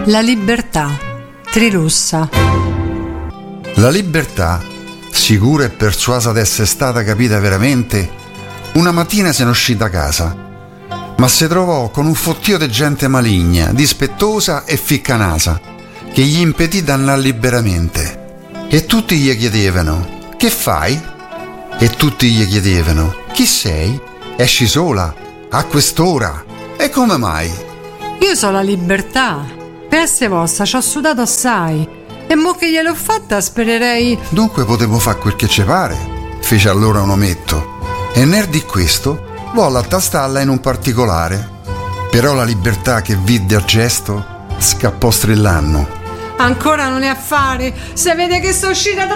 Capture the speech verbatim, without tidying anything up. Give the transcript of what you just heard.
La libertà, Trilussa. La libertà, sicura e persuasa d'essere stata capita veramente, una mattina se ne uscì da casa, ma si trovò con un fottio di gente maligna, dispettosa e ficcanasa, che gli impedì d'andare liberamente. E tutti gli chiedevano: che fai? E tutti gli chiedevano: chi sei? Esci sola? A quest'ora? E come mai? Io so la libertà. Per essere vostra ci ho sudato assai. E mo che gliel'ho fatta spererei. Dunque potevo fare quel che ci pare, fece allora un ometto, e nel di questo volle attastarla in un particolare. Però la libertà che vide al gesto scappò strillando: ancora non è affare, se vede che sto uscita